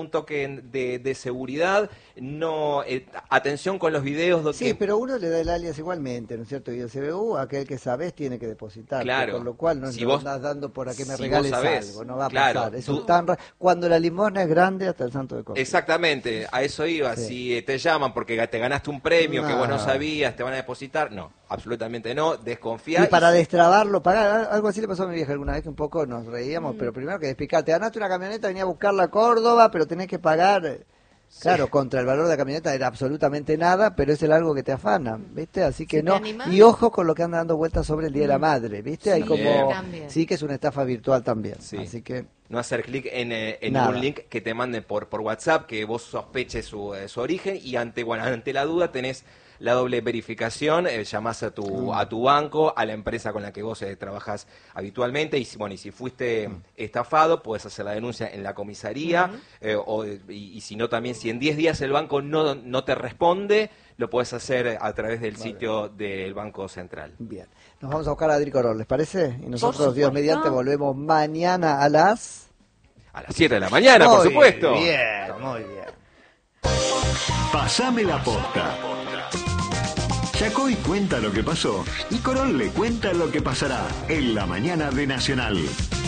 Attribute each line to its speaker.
Speaker 1: un toque de seguridad, no atención con los videos.
Speaker 2: Sí, pero uno le da el alias igualmente, ¿no es cierto? Y el CBU, aquel que sabes, tiene que depositar.
Speaker 1: Claro.
Speaker 2: Con lo cual no
Speaker 1: Si
Speaker 2: es
Speaker 1: vos
Speaker 2: andás dando por a que me
Speaker 1: si
Speaker 2: regales
Speaker 1: vos sabés,
Speaker 2: algo, no va a
Speaker 1: claro,
Speaker 2: pasar. Eso es tan cuando la limosna es grande, hasta el santo de Córdoba.
Speaker 1: Exactamente, a eso iba.
Speaker 2: Sí.
Speaker 1: Si te llaman porque te ganaste un premio que vos no
Speaker 2: No.
Speaker 1: sabías, te van a depositar, no, absolutamente no, desconfía.
Speaker 2: Y para destrabarlo, pagar, algo así le pasó a mi vieja alguna vez, que un poco nos reíamos, pero primero que explicar, te ganaste una camioneta, venía a buscarla a Córdoba, pero tenés que pagar, claro, contra el valor de la camioneta era absolutamente nada, pero es el algo que te afana, ¿viste? Así que
Speaker 3: Si te
Speaker 2: no,
Speaker 3: animás.
Speaker 2: y ojo con lo que anda dando vueltas sobre el Día de la Madre, ¿viste? Hay
Speaker 3: Sí,
Speaker 2: como,
Speaker 3: también.
Speaker 2: sí que es una estafa virtual también,
Speaker 1: Sí.
Speaker 2: así que...
Speaker 1: No hacer clic en
Speaker 2: Nada.
Speaker 1: ningún link que te manden por WhatsApp, que vos sospeches su origen, y ante la duda tenés la doble verificación, llamás a tu banco, a la empresa con la que vos trabajás habitualmente, y si fuiste estafado, podés hacer la denuncia en la comisaría, y si no también, si en 10 días el banco no te responde, lo podés hacer a través del sitio del Banco Central.
Speaker 2: Bien, nos vamos a buscar a Adri Corol, ¿les parece? Y nosotros,
Speaker 3: supuesto.
Speaker 2: Dios mediante, volvemos mañana a las...
Speaker 1: A las 7 de la mañana, por supuesto.
Speaker 2: Muy bien, muy bien.
Speaker 4: Pasame la posta. Yacoy cuenta lo que pasó y Corol le cuenta lo que pasará en la mañana de Nacional.